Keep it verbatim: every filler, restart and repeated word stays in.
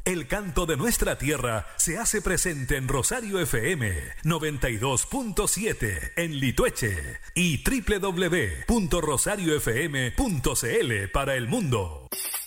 El canto de nuestra tierra se hace presente en Rosario F M noventa y dos punto siete en Litueche y doble u doble u doble u punto rosario f m punto c l para el mundo.